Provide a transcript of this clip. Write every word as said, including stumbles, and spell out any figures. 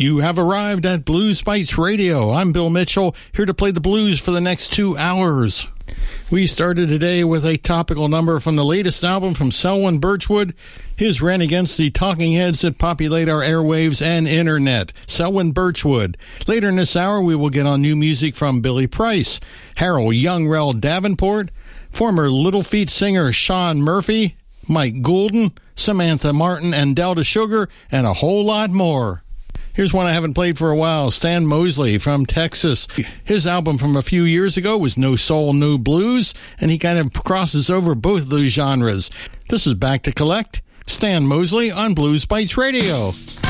You have arrived at Blues Bites Radio. I'm Bill Mitchell, here to play the blues for the next two hours. We started today with a topical number from the latest album from Selwyn Birchwood. His rant against the talking heads that populate our airwaves and internet. Selwyn Birchwood. Later in this hour, we will get on new music from Billy Price, Harold Youngrell Davenport, former Little Feat singer Sean Murphy, Mike Goulden, Samantha Martin and Delta Sugar, and a whole lot more. Here's one I haven't played for a while, Stan Mosley from Texas. His album from a few years ago was No Soul, No Blues, and he kind of crosses over both of those genres. This is Back to Collect, Stan Mosley on Blues Bites Radio.